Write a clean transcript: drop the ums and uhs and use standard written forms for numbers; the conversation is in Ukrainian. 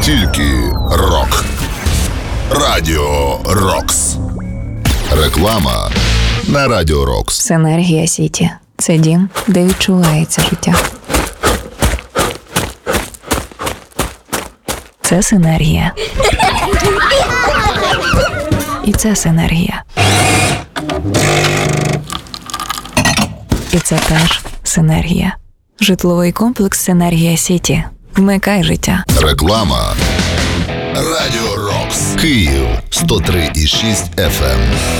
Тільки рок. Радіо Рокс. Реклама на Радіо Рокс. Синергія Сіті. Це дім, де відчувається життя. Це синергія. І це синергія. І це теж синергія. Житловий комплекс «Синергія Сіті». Вмикай життя. Реклама. Радіо Рокс. Київ 103,6 FM.